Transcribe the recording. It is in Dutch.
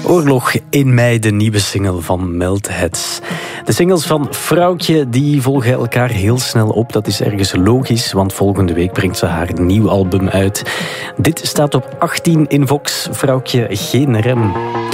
Oorlog in mei, de nieuwe single van Melt Heads. De singles van Vrouwtje die volgen elkaar heel snel op. Dat is ergens logisch, want volgende week brengt ze haar nieuw album uit. Dit staat op 18 in Vox. Vrouwtje, geen rem.